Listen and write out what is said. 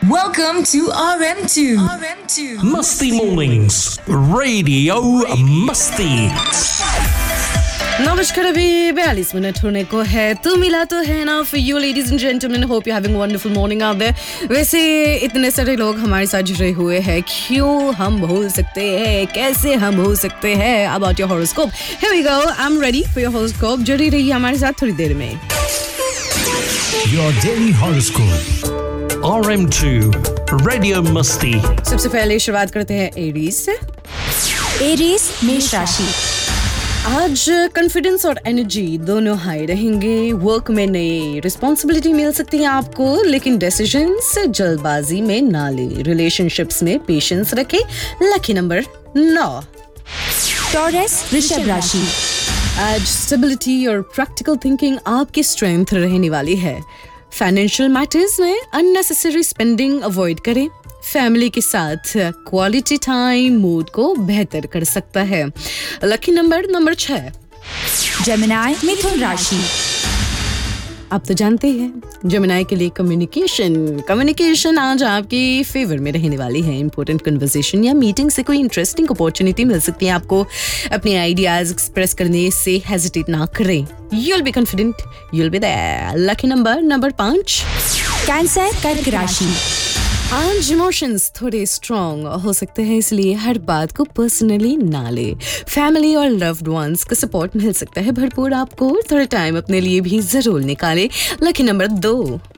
Welcome to RM2. Musty Mornings, Radio Musty. 9:42 होने को है तो मिला तो है ना for you ladies and gentlemen. Hope you're having a wonderful morning out there. वैसे इतने सारे लोग हमारे साथ जुड़े हुए हैं, क्यों हम भूल सकते हैं, कैसे हम भूल सकते हैं. About your horoscope. Here we go. I'm ready for your horoscope. जुड़ी रहिए हमारे साथ थोड़ी देर में. Your daily horoscope. RM2, Radio Musty. सबसे पहले शुरुआत करते हैं एरीज से. एरीज मेष राशि. आज कॉन्फिडेंस और एनर्जी दोनों हाई रहेंगे. वर्क में नई रिस्पॉन्सिबिलिटी मिल सकती है आपको, लेकिन डिसीजंस जल्दबाजी में ना ले. रिलेशनशिप्स में पेशेंस रखें. Lucky number 9. टॉरस वृषभ राशि. आज स्टेबिलिटी और प्रैक्टिकल थिंकिंग आपकी स्ट्रेंथ रहने वाली है. फाइनेंशियल मैटर्स में अननेसेसरी स्पेंडिंग अवॉइड करें. फैमिली के साथ क्वालिटी टाइम मूड को बेहतर कर सकता है. Lucky number 6. जेमिनी मिथुन राशि. आप तो जानते हैं जेमिनी के लिए कम्युनिकेशन आज आपकी फेवर में रहने वाली है. इंपॉर्टेंट कन्वर्सेशन या मीटिंग से कोई इंटरेस्टिंग अपॉर्चुनिटी मिल सकती है आपको. अपने आइडियाज एक्सप्रेस करने से हेजिटेट ना करें. You'll be confident, you'll be there. Lucky number 5. Cancer कर्क राशि. आज इमोशंस थोड़े स्ट्रॉन्ग हो सकते हैं, इसलिए हर बात को पर्सनली ना ले. फैमिली और लव्ड वंस का सपोर्ट मिल सकता है भरपूर आपको. थोड़ा टाइम अपने लिए भी जरूर निकाले. Lucky number 2.